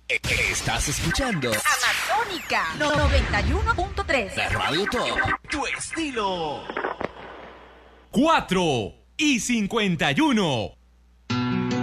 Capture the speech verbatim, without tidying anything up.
Estás escuchando Amazónica noventa y uno punto tres. la Radio Top. Tu estilo. cuatro y cincuenta y uno.